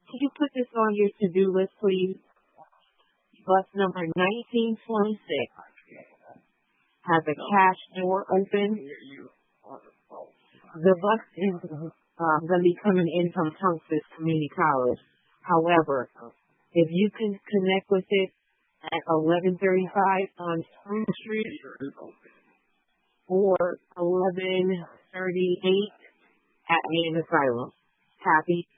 Can you put this on your to-do list, please? Bus number 1926 has a cash door open. The bus is going to be coming in from Tungus Community College. However, if you can connect with it at 1135 on Spring Street or 1138 at Main Asylum. Happy